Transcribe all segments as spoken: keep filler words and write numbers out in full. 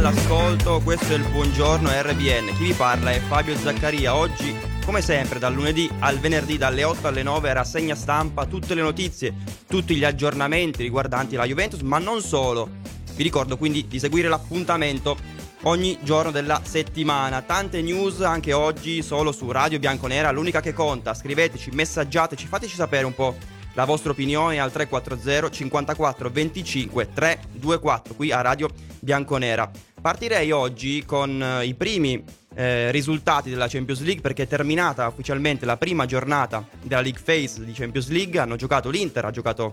all'ascolto, questo è il Buongiorno R B N. Chi vi parla è Fabio Zaccaria. Oggi, come sempre, dal lunedì al venerdì dalle otto alle nove, rassegna stampa, tutte le notizie, tutti gli aggiornamenti riguardanti la Juventus, ma non solo. Vi ricordo quindi di seguire l'appuntamento ogni giorno della settimana. Tante news anche oggi solo su Radio Bianconera, l'unica che conta. Scriveteci, messaggiateci, fateci sapere un po' la vostra opinione al tre quattro zero cinquantaquattro venticinque trecentoventiquattro qui a Radio Bianconera. Partirei oggi con eh, i primi eh, risultati della Champions League, perché è terminata ufficialmente la prima giornata della League Phase di Champions League. Hanno giocato l'Inter, ha giocato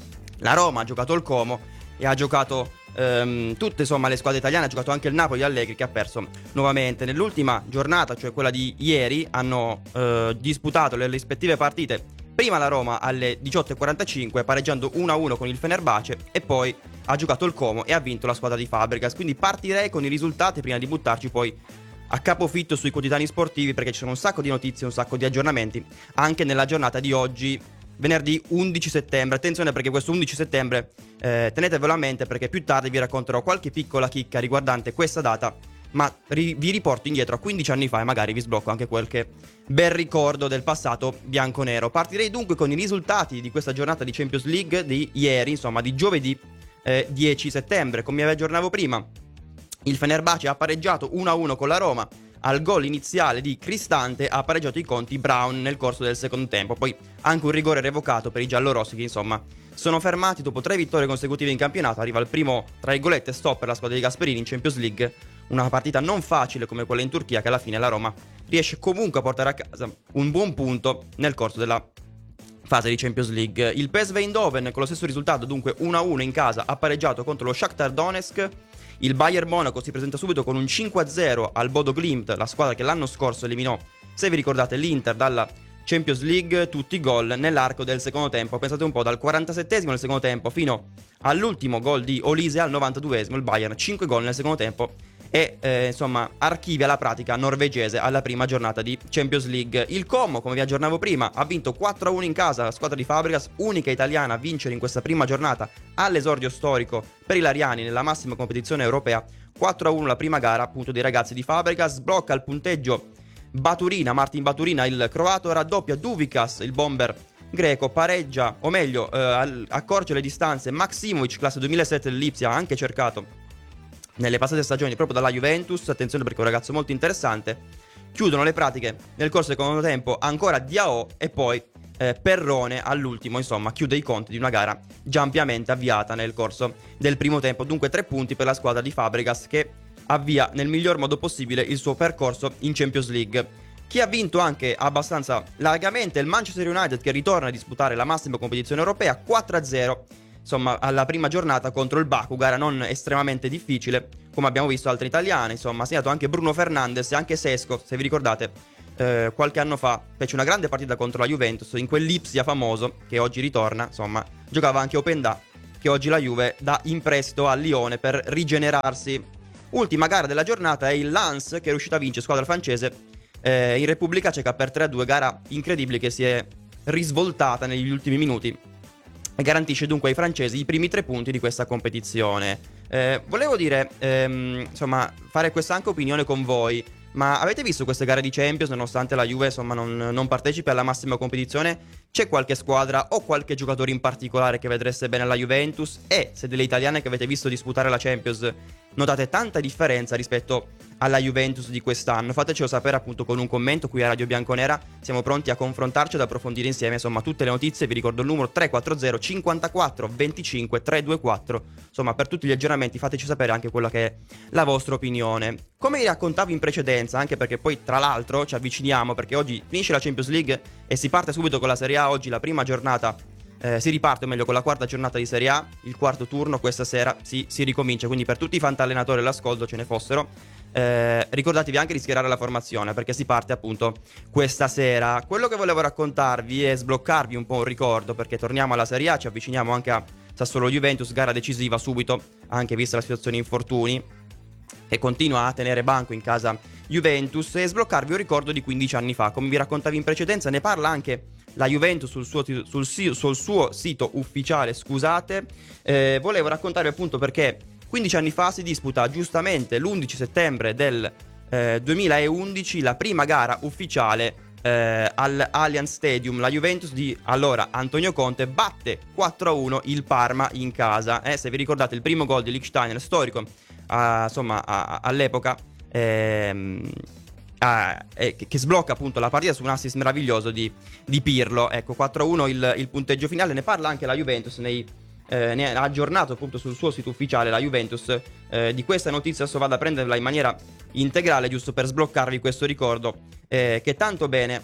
la Roma, ha giocato il Como e ha giocato ehm, tutte insomma le squadre italiane. Ha giocato anche il Napoli Allegri, che ha perso nuovamente. Nell'ultima giornata, cioè quella di ieri, hanno eh, disputato le rispettive partite. Prima la Roma alle diciotto e quarantacinque, pareggiando uno a uno con il Fenerbahce, e poi ha giocato il Como e ha vinto la squadra di Fabregas. Quindi partirei con i risultati prima di buttarci poi a capofitto sui quotidiani sportivi, perché ci sono un sacco di notizie, un sacco di aggiornamenti anche nella giornata di oggi, venerdì undici settembre. Attenzione, perché questo undici settembre eh, tenetevelo a mente, perché più tardi vi racconterò qualche piccola chicca riguardante questa data, ma ri- vi riporto indietro a quindici anni fa e magari vi sblocco anche qualche bel ricordo del passato bianconero. Partirei dunque con i risultati di questa giornata di Champions League di ieri, insomma di giovedì eh, dieci settembre. Come vi aggiornavo prima, il Fenerbahce ha pareggiato uno a uno con la Roma. Al gol iniziale di Cristante ha pareggiato i conti Brown nel corso del secondo tempo. Poi anche un rigore revocato per i giallorossi, che insomma sono fermati dopo tre vittorie consecutive in campionato. Arriva il primo, tra virgolette, stop per la squadra di Gasperini in Champions League. Una partita non facile come quella in Turchia, che alla fine la Roma riesce comunque a portare a casa un buon punto nel corso della fase di Champions League. Il P S V Eindhoven, con lo stesso risultato, dunque uno a uno in casa, ha pareggiato contro lo Shakhtar Donetsk. Il Bayern Monaco si presenta subito con un cinque a zero al Bodo Glimt, la squadra che l'anno scorso eliminò, se vi ricordate, l'Inter dalla Champions League. Tutti i gol nell'arco del secondo tempo. Pensate un po', dal quarantasettesimo del secondo tempo fino all'ultimo gol di Olise al novantaduesimo, il Bayern cinque gol nel secondo tempo e eh, insomma archivia la pratica norvegese alla prima giornata di Champions League. Il Como, come vi aggiornavo prima, ha vinto quattro a uno in casa, la squadra di Fabregas, unica italiana a vincere in questa prima giornata all'esordio storico per i lariani nella massima competizione europea. Quattro a uno la prima gara appunto dei ragazzi di Fabregas. Sblocca il punteggio Baturina, Martin Baturina, il croato, raddoppia Duvikas, il bomber greco, pareggia, o meglio eh, accorcia le distanze Maksimovic, classe duemilasette dell'Ipsia, anche cercato nelle passate stagioni proprio dalla Juventus. Attenzione, perché è un ragazzo molto interessante. Chiudono le pratiche nel corso del secondo tempo ancora Diao e poi eh, Perrone all'ultimo, insomma chiude i conti di una gara già ampiamente avviata nel corso del primo tempo. Dunque tre punti per la squadra di Fabregas, che avvia nel miglior modo possibile il suo percorso in Champions League. Chi ha vinto anche abbastanza largamente è il Manchester United, che ritorna a disputare la massima competizione europea, quattro a zero. Insomma, alla prima giornata contro il Baku, gara non estremamente difficile, come abbiamo visto altre italiane. Insomma, ha segnato anche Bruno Fernandes e anche Sesko, se vi ricordate, eh, qualche anno fa fece una grande partita contro la Juventus in quell'Ipsia famoso, che oggi ritorna. Insomma, giocava anche Openda, che oggi la Juve dà in prestito al Lione per rigenerarsi. Ultima gara della giornata è il Lens, che è riuscito a vincere, squadra francese, eh, in Repubblica Ceca per tre a due, gara incredibile che si è risvoltata negli ultimi minuti e garantisce dunque ai francesi i primi tre punti di questa competizione. Eh, volevo dire, ehm, insomma, fare questa anche opinione con voi, ma avete visto queste gare di Champions, nonostante la Juve insomma non, non partecipi alla massima competizione? C'è qualche squadra o qualche giocatore in particolare che vedreste bene alla Juventus? E se delle italiane che avete visto disputare la Champions notate tanta differenza rispetto alla Juventus di quest'anno? Fatecelo sapere appunto con un commento qui a Radio Bianconera. Siamo pronti a confrontarci, ad approfondire insieme insomma tutte le notizie. Vi ricordo il numero tre quattro zero cinquantaquattro venticinque trecentoventiquattro. Insomma, per tutti gli aggiornamenti fateci sapere anche quella che è la vostra opinione. Come vi raccontavo in precedenza, anche perché poi tra l'altro ci avviciniamo, perché oggi finisce la Champions League e si parte subito con la Serie A. Oggi la prima giornata Eh, si riparte, o meglio, con la quarta giornata di Serie A. Il quarto turno questa sera si, si ricomincia, quindi per tutti i fantallenatori all'ascolto, ce ne fossero, eh, ricordatevi anche di schierare la formazione, perché si parte appunto questa sera. Quello che volevo raccontarvi è sbloccarvi un po' un ricordo, perché torniamo alla Serie A, ci avviciniamo anche a Sassuolo-Juventus, gara decisiva subito, anche vista la situazione infortuni, e continua a tenere banco in casa Juventus, e sbloccarvi un ricordo di quindici anni fa. Come vi raccontavi in precedenza, ne parla anche la Juventus sul suo, sul, sul suo sito ufficiale, scusate. Eh, volevo raccontarvi appunto perché quindici anni fa si disputa giustamente l'undici settembre del eh, duemilaundici la prima gara ufficiale eh, all'Allianz Stadium. La Juventus di allora Antonio Conte batte quattro a uno il Parma in casa. Eh, se vi ricordate il primo gol di Lichtsteiner, storico uh, insomma uh, all'epoca, ehm, uh, eh, che, che sblocca appunto la partita su un assist meraviglioso di, di Pirlo. Ecco, quattro a uno il, il punteggio finale. Ne parla anche la Juventus nei Eh, ne ha aggiornato appunto sul suo sito ufficiale la Juventus. Eh, di questa notizia adesso vado a prenderla in maniera integrale, giusto per sbloccarvi questo ricordo eh, che tanto bene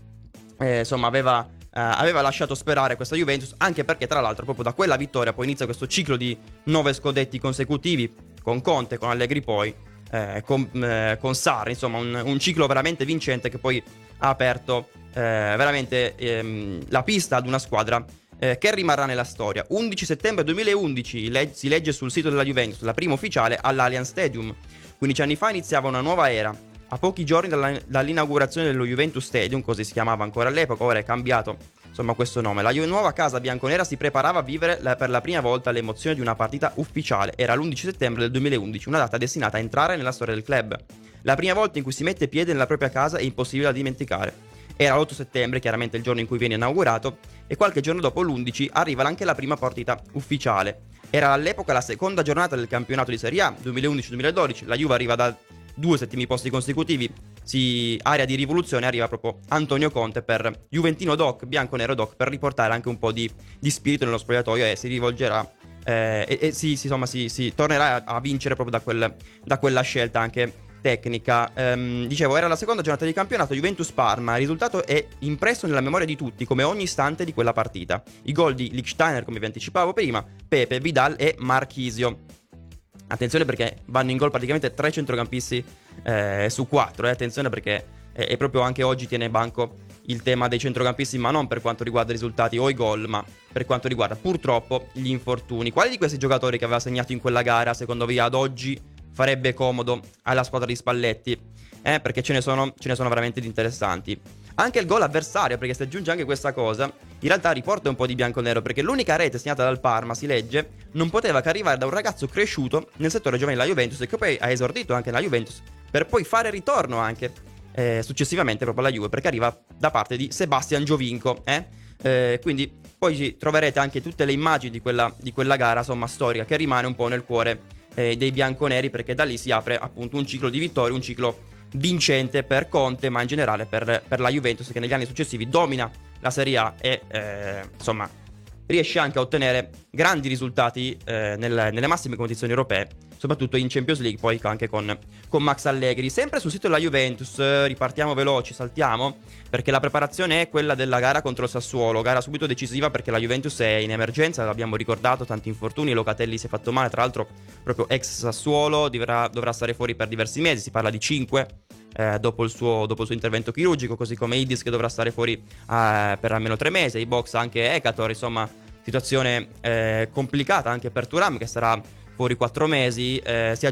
eh, insomma aveva, eh, aveva lasciato sperare questa Juventus, anche perché tra l'altro proprio da quella vittoria poi inizia questo ciclo di nove scudetti consecutivi con Conte, con Allegri poi eh, con, eh, con Sarri, insomma un, un ciclo veramente vincente che poi ha aperto eh, veramente ehm, la pista ad una squadra Eh, che rimarrà nella storia. undici settembre duemilaundici leg- si legge sul sito della Juventus, la prima ufficiale all'Allianz Stadium. quindici anni fa iniziava una nuova era. A pochi giorni dalla- dall'inaugurazione dello Juventus Stadium, così si chiamava ancora all'epoca, ora è cambiato insomma questo nome, la ju- nuova casa bianconera si preparava a vivere la- per la prima volta l'emozione di una partita ufficiale. Era l'undici settembre del duemilaundici, una data destinata a entrare nella storia del club. La prima volta in cui si mette piede nella propria casa è impossibile da dimenticare. Era l'otto settembre, chiaramente il giorno in cui viene inaugurato, e qualche giorno dopo l'undici arriva anche la prima partita ufficiale. Era all'epoca la seconda giornata del campionato di Serie A, duemilaundici duemiladodici, la Juve arriva da due settimi posti consecutivi, si, area di rivoluzione, arriva proprio Antonio Conte per Juventino Doc, bianco-nero Doc, per riportare anche un po' di, di spirito nello spogliatoio, e si rivolgerà eh, e, e si, si, insomma, si, si tornerà a, a vincere proprio da, quel, da quella scelta anche tecnica. Um, dicevo, era la seconda giornata di campionato Juventus-Parma. Il risultato è impresso nella memoria di tutti, come ogni istante di quella partita. I gol di Lichtsteiner, come vi anticipavo prima, Pepe, Vidal e Marchisio. Attenzione perché vanno in gol praticamente tre centrocampisti eh, su quattro. Eh. Attenzione perché è, è proprio anche oggi tiene banco il tema dei centrocampisti, ma non per quanto riguarda i risultati o i gol, ma per quanto riguarda purtroppo gli infortuni. Quali di questi giocatori che aveva segnato in quella gara, secondo voi ad oggi farebbe comodo alla squadra di Spalletti? Eh, perché ce ne sono, ce ne sono veramente di interessanti. Anche il gol avversario, perché si aggiunge anche questa cosa, in realtà riporta un po' di bianconero, perché l'unica rete segnata dal Parma, si legge, non poteva che arrivare da un ragazzo cresciuto nel settore giovanile della Juventus, e che poi ha esordito anche nella Juventus, per poi fare ritorno anche eh, successivamente proprio alla Juve, perché arriva da parte di Sebastian Giovinco. Eh? Eh, quindi poi troverete anche tutte le immagini di quella, di quella gara, insomma, storica, che rimane un po' nel cuore Eh, dei bianconeri, perché da lì si apre appunto un ciclo di vittorie, un ciclo vincente per Conte, ma in generale per, per la Juventus, che negli anni successivi domina la Serie A e eh, insomma riesce anche a ottenere grandi risultati eh, nel, nelle massime competizioni europee, soprattutto in Champions League, poi anche con, con Max Allegri. Sempre sul sito della Juventus, eh, ripartiamo veloci, saltiamo, perché la preparazione è quella della gara contro il Sassuolo, gara subito decisiva perché la Juventus è in emergenza, l'abbiamo ricordato, tanti infortuni, Locatelli si è fatto male, tra l'altro proprio ex Sassuolo, dovrà, dovrà stare fuori per diversi mesi, si parla di cinque eh, dopo, il suo, dopo il suo intervento chirurgico, così come Idis che dovrà stare fuori eh, per almeno tre mesi, i box anche Ekator, insomma situazione eh, complicata anche per Thuram che sarà fuori quattro mesi. eh, si